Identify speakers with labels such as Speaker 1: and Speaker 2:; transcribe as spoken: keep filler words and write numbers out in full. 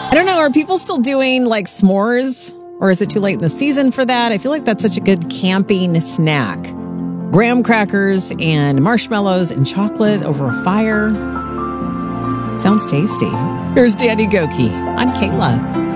Speaker 1: I don't know. Are people still doing like s'mores? Or is it too late in the season for that? I feel like that's such a good camping snack. Graham crackers and marshmallows and chocolate over a fire. Sounds tasty. Here's Danny Gokey on Kayla.